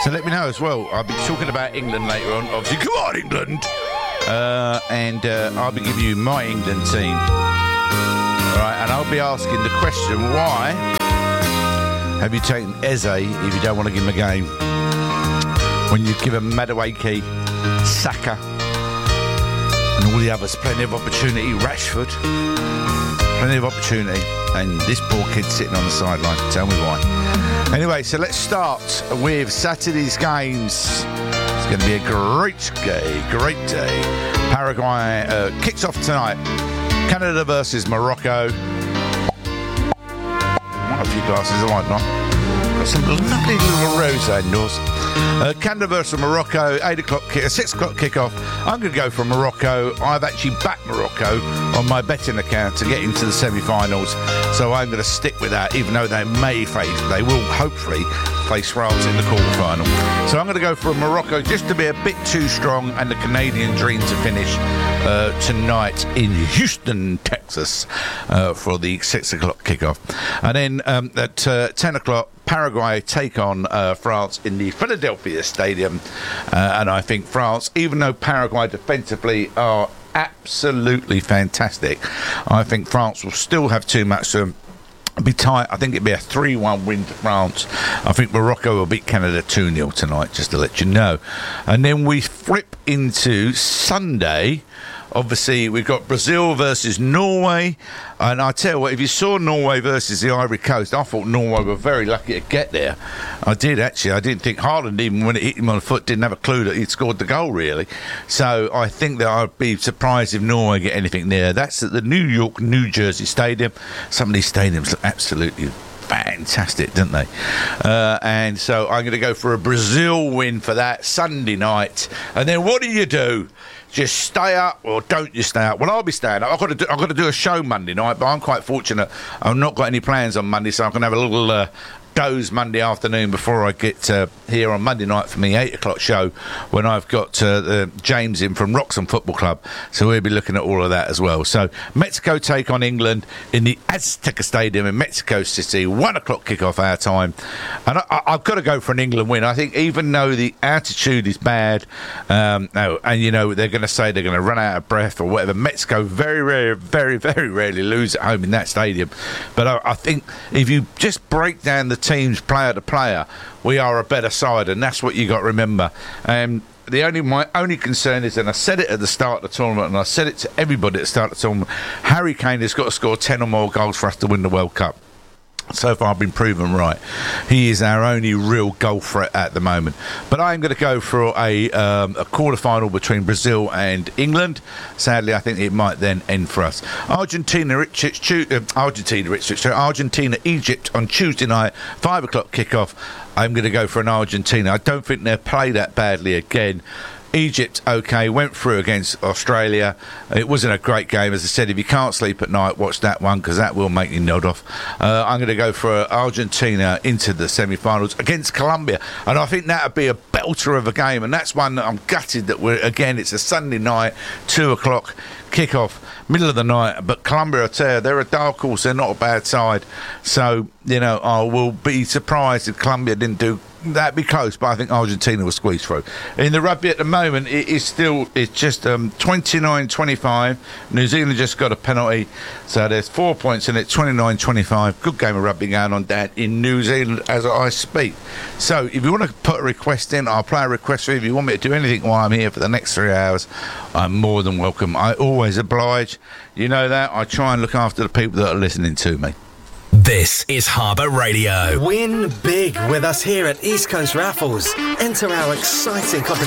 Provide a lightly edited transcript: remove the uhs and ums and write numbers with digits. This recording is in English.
So let me know as well. I'll be talking about England later on. Obviously, come on, England! And I'll be giving you my England team. All right, and I'll be asking the question, why have you taken Eze if you don't want to give him a game? When you give him Madueke, Saka, and all the others, plenty of opportunity, Rashford, plenty of opportunity, and this poor kid sitting on the sideline. Tell me why. Anyway, so let's start with Saturday's games. It's going to be a great day. Paraguay kicks off tonight. Canada versus Morocco. I want a few glasses of wine, not. Got some lovely little rosé indoors. Canada versus Morocco, 8 o'clock, 6 o'clock kickoff. I'm going to go for Morocco. I've actually backed Morocco on my betting account to get into the semi-finals, so I'm going to stick with that, even though they will hopefully face France in the quarter-final. So I'm going to go for Morocco just to be a bit too strong, and the Canadian dream to finish tonight in Houston, Texas, for the 6 o'clock kickoff. And then at 10 o'clock, Paraguay take on France in the Philadelphia Stadium, and I think France, even though Paraguay defensively are absolutely fantastic, I think France will still have too much to be tight. I think it'd be a 3-1 win to France. I think Morocco will beat Canada 2-0 tonight, just to let you know. And then we flip into Sunday. Obviously, we've got Brazil versus Norway. And I tell you what, if you saw Norway versus the Ivory Coast, I thought Norway were very lucky to get there. I did, actually. I didn't think Haaland, even when it hit him on the foot, didn't have a clue that he'd scored the goal, really. So I think that I'd be surprised if Norway get anything there. That's at the New York, New Jersey Stadium. Some of these stadiums look absolutely fantastic, don't they? And so I'm going to go for a Brazil win for that Sunday night. And then what do? Just stay up, or don't you stay up? Well, I'll be staying up. I've got to do a show Monday night, but I'm quite fortunate. I've not got any plans on Monday, so I can have a little doze Monday afternoon before I get here on Monday night for me 8 o'clock show, when I've got James in from Wroxham Football Club, so we'll be looking at all of that as well. So Mexico take on England in the Azteca Stadium in Mexico City, 1 o'clock kickoff our time, and I've got to go for an England win. I think even though the altitude is bad, and you know they're going to say they're going to run out of breath or whatever, Mexico very rarely lose at home in that stadium, but I think if you just break down the teams player to player, we are a better side, and that's what you got to remember. My only concern is, and I said it at the start of the tournament, and I said it to everybody at the start of the tournament, Harry Kane has got to score 10 or more goals for us to win the World Cup. So far I've been proven right. He is our only real goal threat at the moment. But I'm going to go for a quarter-final between Brazil and England. Sadly, I think it might then end for us. Argentina, Egypt on Tuesday night, 5 o'clock kickoff. I'm going to go for an Argentina. I don't think they'll play that badly again. Egypt, okay, went through against Australia. It wasn't a great game. As I said, if you can't sleep at night, watch that one, because that will make you nod off. I'm going to go for Argentina into the semi-finals against Colombia, and I think that would be a belter of a game, and that's one that I'm gutted that it's a Sunday night, 2 o'clock kickoff, middle of the night, but Colombia, I tell you, they're a dark horse. They're not a bad side, so I will be surprised if Colombia didn't do. That'd be close, but I think Argentina will squeeze through. In the rugby at the moment, it's just 29-25. New Zealand just got a penalty, so there's 4 points in it, 29-25. Good game of rugby going on down in New Zealand as I speak. So if you want to put a request in, I'll play a request for you. If you want me to do anything while I'm here for the next 3 hours, I'm more than welcome. I always oblige. You know that. I try and look after the people that are listening to me. This is Harbour Radio. Win big with us here at East Coast Raffles. Enter our exciting competition